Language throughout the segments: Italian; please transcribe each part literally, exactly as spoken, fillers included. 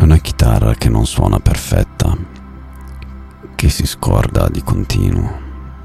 una chitarra che non suona perfetta, che si scorda di continuo.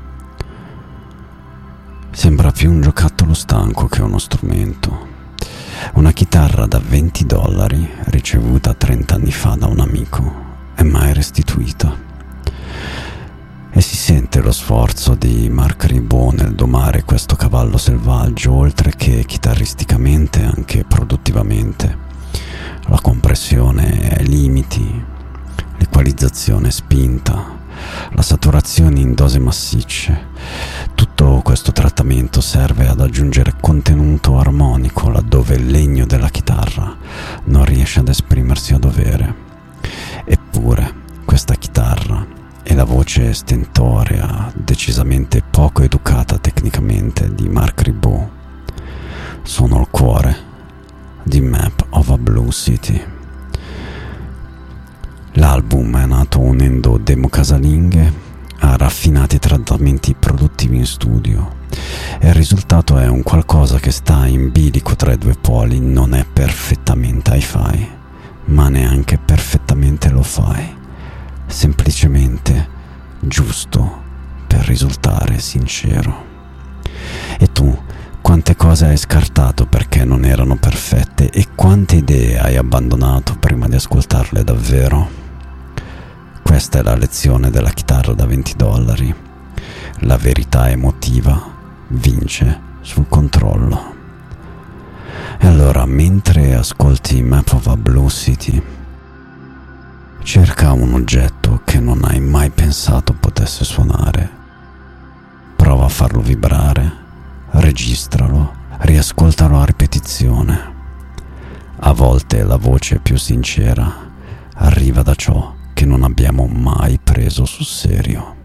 Sembra più un giocattolo stanco che uno strumento. Una chitarra da venti dollari ricevuta trenta anni fa da un amico e mai restituita. E si sente lo sforzo di Marc Ribot nel domare questo cavallo selvaggio, oltre che chitarristicamente anche produttivamente. La compressione ai limiti, l'equalizzazione spinta, la saturazione in dosi massicce. Tutto questo trattamento serve ad aggiungere contenuto armonico laddove il legno della chitarra non riesce ad esprimersi a dovere. Eppure questa chitarra e la voce stentorea, decisamente poco educata tecnicamente di Marc Ribot sono il cuore di Map of a Blue City. L'album è nato unendo demo casalinghe a raffinati trattamenti produttivi in studio e il risultato è un qualcosa che sta in bilico tra i due poli. Non è perfettamente hi-fi, ma neanche perfettamente lo-fi, semplicemente giusto per risultare sincero. E tu, quante cose hai scartato perché non erano perfette e quante idee hai abbandonato prima di ascoltarle davvero? Questa è la lezione della chitarra da venti dollari. La verità emotiva vince sul controllo. E allora, mentre ascolti Map of a Blue City, cerca un oggetto che non hai mai pensato potesse suonare. Prova a farlo vibrare, registralo, riascoltalo a ripetizione. A volte la voce più sincera arriva da ciò che non abbiamo mai preso sul serio.